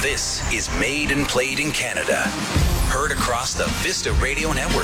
This is Made and Played in Canada. Heard across the Vista Radio Network.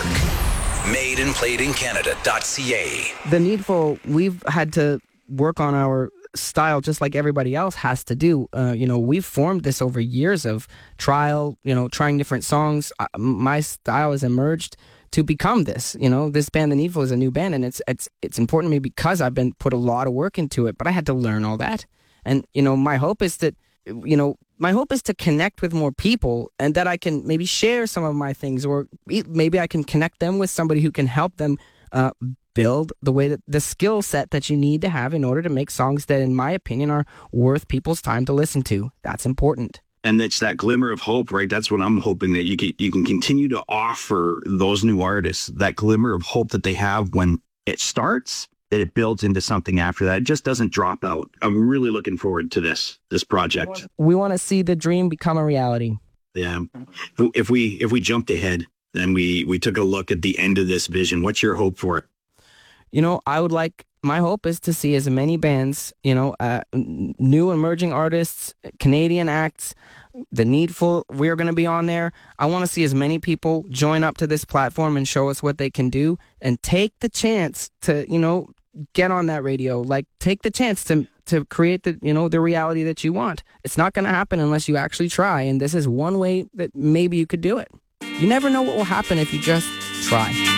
madeandplayedincanada.ca. The Needful, we've had to work on our style just like everybody else has to do. We've formed this over years of trial, trying different songs. My style has emerged to become this. This band, The Needful, is a new band, and it's important to me because I've been put a lot of work into it, but I had to learn all that. And, my hope is that, my hope is to connect with more people and that I can maybe share some of my things, or maybe I can connect them with somebody who can help them build the skill set that you need to have in order to make songs that, in my opinion, are worth people's time to listen to. That's important. And it's that glimmer of hope, right? That's what I'm hoping, that you can continue to offer those new artists that glimmer of hope that they have when it starts, that it builds into something after that. It just doesn't drop out. I'm really looking forward to this project. We want to see the dream become a reality. Yeah. If we jumped ahead and we took a look at the end of this vision, what's your hope for it? My hope is to see as many bands, new emerging artists, Canadian acts, The Needful, we're going to be on there. I want to see as many people join up to this platform and show us what they can do, and take the chance to, get on that radio. Like, take the chance to create the reality that you want. It's not going to happen unless you actually try, and this is one way that maybe you could do it. You never know what will happen if you just try.